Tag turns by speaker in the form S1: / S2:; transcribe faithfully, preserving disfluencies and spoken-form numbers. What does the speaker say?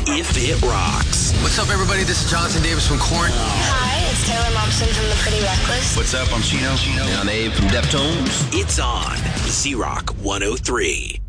S1: If It Rocks.
S2: What's up, everybody? This is Jonathan Davis from Korn.
S3: Hi, it's Taylor Momsen from The Pretty Reckless.
S4: What's up? I'm Chino.
S1: And I'm Abe from Deftones. It's on Z-Rock one oh three.